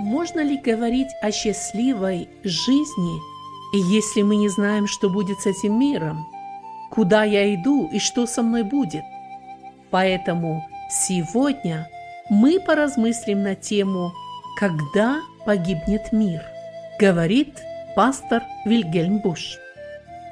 Можно ли говорить о счастливой жизни, если мы не знаем, что будет с этим миром? Куда я иду и что со мной будет? Поэтому сегодня мы поразмыслим на тему «Когда погибнет мир?», говорит пастор Вильгельм Буш.